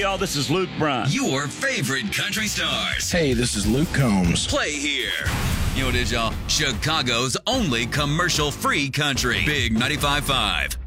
y'all. This is Luke Bryan. Your favorite country stars. Hey, this is Luke Combs. Play here. You know what it is, y'all? Chicago's only commercial-free country. Big 95.5.